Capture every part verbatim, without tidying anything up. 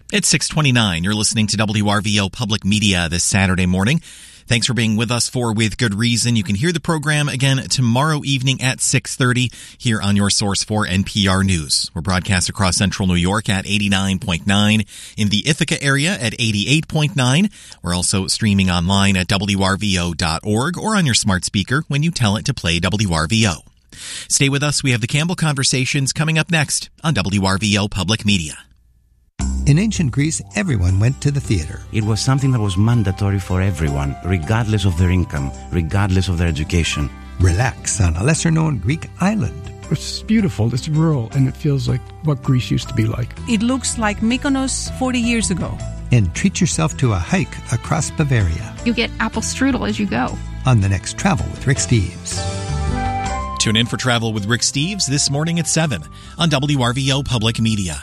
It's six twenty-nine. You're listening to W R V O Public Media this Saturday morning. Thanks for being with us for With Good Reason. You can hear the program again tomorrow evening at six thirty here on your source for N P R News. We're broadcast across central New York at eighty-nine point nine, in the Ithaca area at eighty-eight point nine. We're also streaming online at W R V O dot org or on your smart speaker when you tell it to play W R V O. Stay with us. We have the Campbell Conversations coming up next on W R V O Public Media. In ancient Greece, everyone went to the theater. It was something that was mandatory for everyone, regardless of their income, regardless of their education. Relax on a lesser-known Greek island. It's beautiful, it's rural, and it feels like what Greece used to be like. It looks like Mykonos forty years ago. And treat yourself to a hike across Bavaria. You get apple strudel as you go. On the next Travel with Rick Steves. Tune in for Travel with Rick Steves this morning at seven on W R V O Public Media.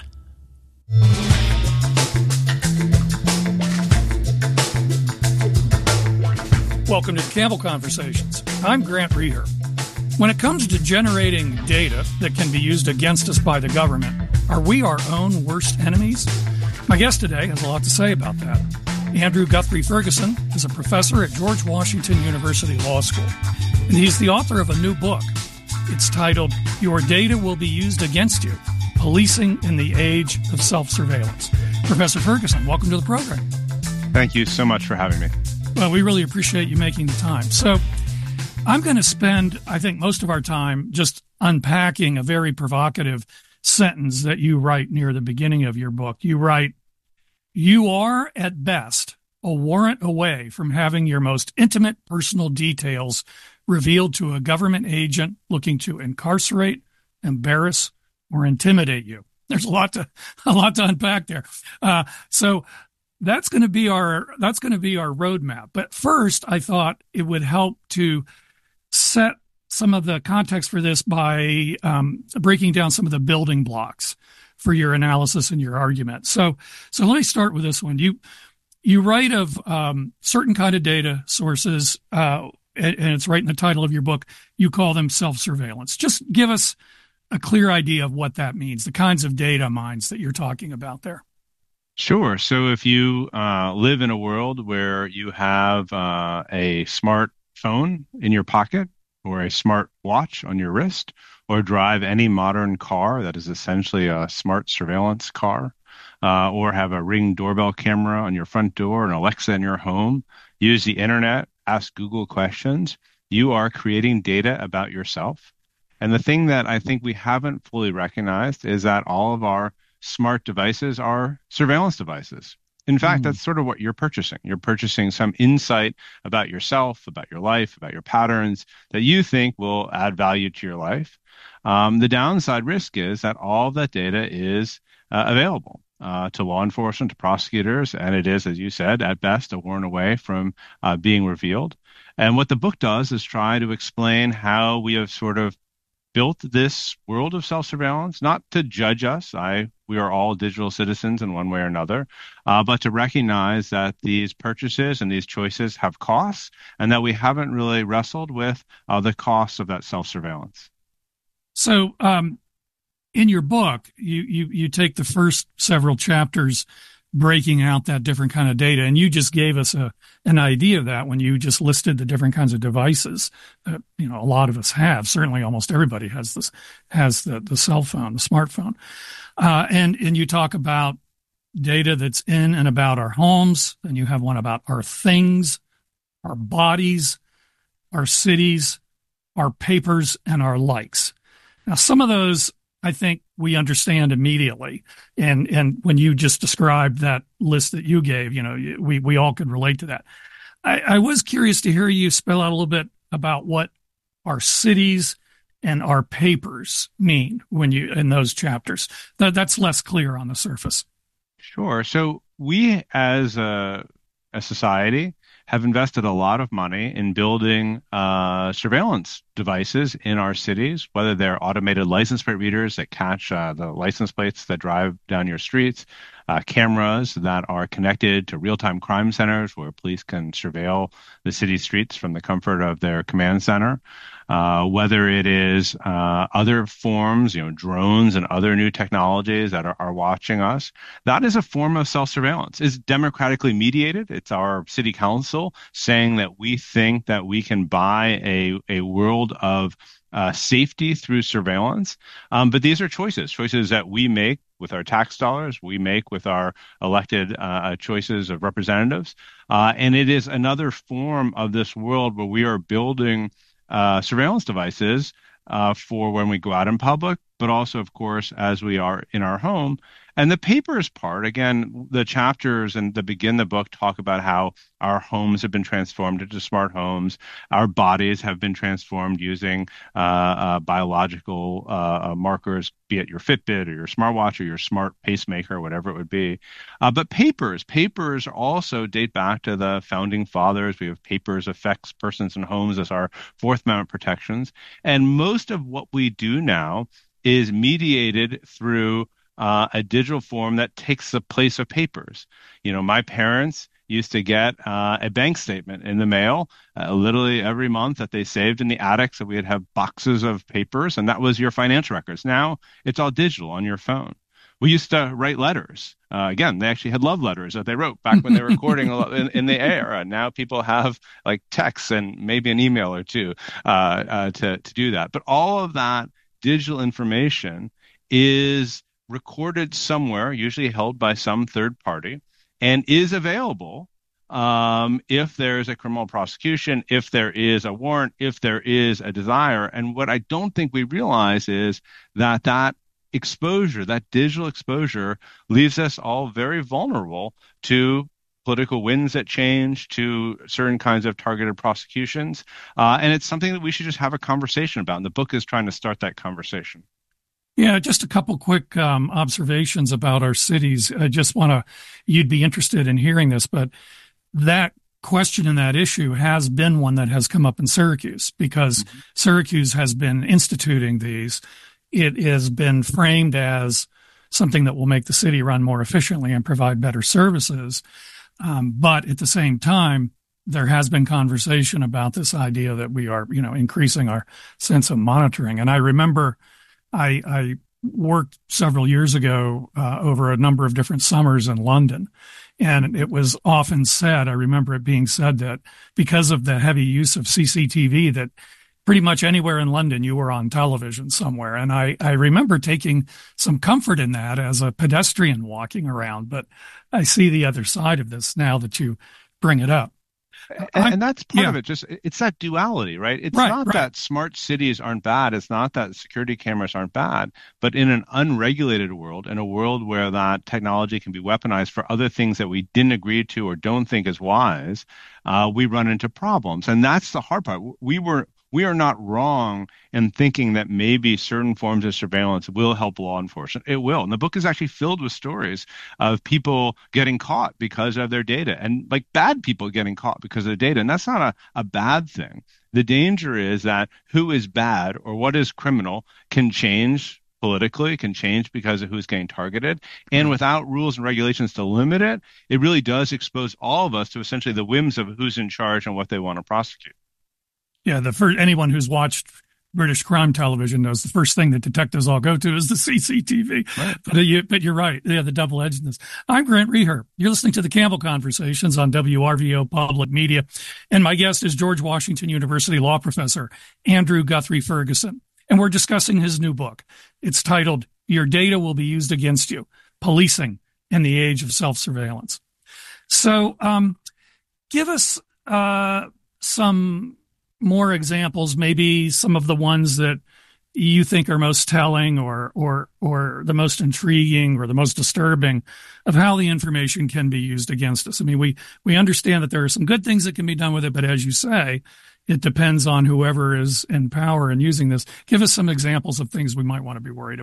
Welcome to the Campbell Conversations. I'm Grant Reeder. When it comes to generating data that can be used against us by the government, are we our own worst enemies? My guest today has a lot to say about that. Andrew Guthrie Ferguson is a professor at George Washington University Law School, and he's the author of a new book. It's titled, Your Data Will Be Used Against You, Policing in the Age of Self-Surveillance. Professor Ferguson, welcome to the program. Thank you so much for having me. Well, we really appreciate you making the time. So I'm going to spend, I think, most of our time just unpacking a very provocative sentence that you write near the beginning of your book. You write, you are, at best, a warrant away from having your most intimate personal details revealed to a government agent looking to incarcerate, embarrass, or intimidate you. There's a lot to a lot to unpack there. Uh, so that's going to be our that's going to be our roadmap. But first, I thought it would help to set some of the context for this by um, breaking down some of the building blocks for your analysis and your argument. So, so let me start with this one. You you write of um, certain kind of data sources, uh, and, and it's right in the title of your book. You call them self-surveillance. Just give us a clear idea of what that means, the kinds of data mines that you're talking about there. Sure. So if you uh, live in a world where you have uh, a smartphone in your pocket or a smart watch on your wrist, or drive any modern car that is essentially a smart surveillance car, uh, or have a Ring doorbell camera on your front door, an Alexa in your home, use the internet, ask Google questions, you are creating data about yourself. And the thing that I think we haven't fully recognized is that all of our smart devices are surveillance devices. In fact, mm. that's sort of what you're purchasing. You're purchasing some insight about yourself, about your life, about your patterns that you think will add value to your life. Um, the downside risk is that all of that data is uh, available uh, to law enforcement, to prosecutors, and it is, as you said, at best, a warrant away from uh, being revealed. And what the book does is try to explain how we have sort of built this world of self-surveillance, not to judge us. I we are all digital citizens in one way or another, uh, but to recognize that these purchases and these choices have costs, and that we haven't really wrestled with uh, the costs of that self-surveillance. So, um, in your book, you you you take the first several chapters breaking out that different kind of data. And you just gave us a an idea of that when you just listed the different kinds of devices that, you know, a lot of us have. Certainly almost everybody has this, has the, the cell phone, the smartphone. Uh, and, and you talk about data that's in and about our homes. And you have one about our things, our bodies, our cities, our papers, and our likes. Now, some of those, I think we understand immediately. And, and when you just described that list that you gave, you know, we, we all could relate to that. I, I was curious to hear you spell out a little bit about what our cities and our papers mean when you, in those chapters. That, that's less clear on the surface. Sure. So we as a, a society have invested a lot of money in building uh, surveillance devices in our cities, whether they're automated license plate readers that catch uh, the license plates that drive down your streets, uh, cameras that are connected to real-time crime centers where police can surveil the city streets from the comfort of their command center. Uh, whether it is uh, other forms, you know, drones and other new technologies that are, are watching us, that is a form of self-surveillance. It's democratically mediated. It's our city council saying that we think that we can buy a, a world of uh, safety through surveillance. Um, but these are choices, choices that we make with our tax dollars, we make with our elected uh, choices of representatives. Uh, and it is another form of this world where we are building Uh, surveillance devices uh, for when we go out in public, but also, of course, as we are in our home. And the papers part, again, the chapters and the begin the book talk about how our homes have been transformed into smart homes. Our bodies have been transformed using uh, uh, biological uh, markers, be it your Fitbit or your smartwatch or your smart pacemaker, whatever it would be. Uh, but papers, papers also date back to the founding fathers. We have papers affects persons and homes as our Fourth Amendment protections. And most of what we do now is mediated through Uh, a digital form that takes the place of papers. You know, my parents used to get uh, a bank statement in the mail uh, literally every month that they saved in the attic. So we'd have boxes of papers, and that was your financial records. Now it's all digital on your phone. We used to write letters. Uh, again, they actually had love letters that they wrote back when they were recording in, in the air. And now people have like texts and maybe an email or two uh, uh, to, to do that. But all of that digital information is recorded somewhere, usually held by some third party, and is available um, if there is a criminal prosecution, if there is a warrant, if there is a desire. And what I don't think we realize is that that exposure, that digital exposure, leaves us all very vulnerable to political winds that change, to certain kinds of targeted prosecutions. Uh, and it's something that we should just have a conversation about. And the book is trying to start that conversation. Yeah, just a couple quick um, observations about our cities. I just want to, you'd be interested in hearing this, but that question and that issue has been one that has come up in Syracuse because mm-hmm. Syracuse has been instituting these. It has been framed as something that will make the city run more efficiently and provide better services. Um, but at the same time, there has been conversation about this idea that we are, you know, increasing our sense of monitoring. And I remember I, I worked several years ago uh, over a number of different summers in London. And it was often said, I remember it being said that because of the heavy use of C C T V, that pretty much anywhere in London, you were on television somewhere. And I, I remember taking some comfort in that as a pedestrian walking around. But I see the other side of this now that you bring it up. And, and that's part yeah. of it. Just it's that duality, right? It's right, not right. that smart cities aren't bad. It's not that security cameras aren't bad. But in an unregulated world, in a world where that technology can be weaponized for other things that we didn't agree to or don't think is wise, uh, we run into problems. And that's the hard part. We were we are not wrong in thinking that maybe certain forms of surveillance will help law enforcement. It will. And the book is actually filled with stories of people getting caught because of their data, and like bad people getting caught because of their data. And that's not a, a bad thing. The danger is that who is bad or what is criminal can change politically, can change because of who's getting targeted. And without rules and regulations to limit it, it really does expose all of us to essentially the whims of who's in charge and what they want to prosecute. Yeah, the first, anyone who's watched British crime television knows the first thing that detectives all go to is the C C T V. Right. But, uh, you, but you're right. Yeah, the double-edgedness. I'm Grant Reher. You're listening to the Campbell Conversations on W R V O Public Media. And my guest is George Washington University law professor Andrew Guthrie Ferguson. And we're discussing his new book. It's titled, Your Data Will Be Used Against You, Policing in the Age of Self-Surveillance. So um, give us uh, some more examples, maybe some of the ones that you think are most telling or or or the most intriguing or the most disturbing of how the information can be used against us. I mean, we we understand that there are some good things that can be done with it, but as you say, it depends on whoever is in power and using this. Give us some examples of things we might want to be worried about.